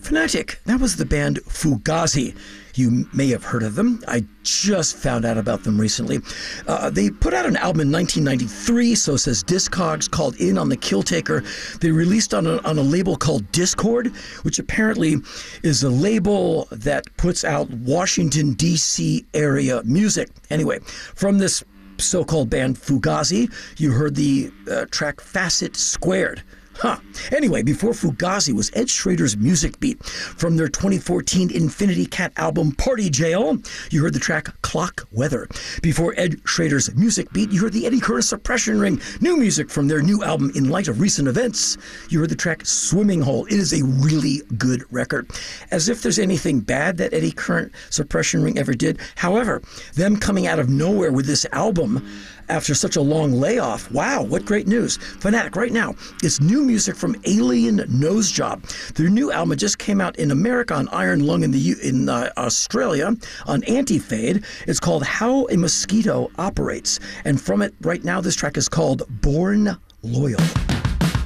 Fanatic, that was the band Fugazi. You may have heard of them. I just found out about them recently. They put out an album in 1993, so says Discogs, called In on the Killtaker. They released on a label called Discord, which apparently is a label that puts out Washington, D.C. area music. Anyway, from this so-called band Fugazi, you heard the track Facet Squared. Anyway, before Fugazi was Ed Schrader's Music Beat. From their 2014 Infinity Cat album Party Jail, you heard the track Clock Weather. Before Ed Schrader's Music Beat, you heard the Eddie Curtis Suppression Ring, new music from their new album In Light of Recent Events. You heard the track Swimming Hole. It is a really good record. As if there's anything bad that Eddie Curtis Suppression Ring ever did. However, them coming out of nowhere with this album after such a long layoff. Wow, what great news. Fanatic, right now, it's new music from Alien Nosejob. Their new album just came out in America on Iron Lung in Australia on Anti-Fade. It's called How a Mosquito Operates. And from it, right now, this track is called Born Loyal.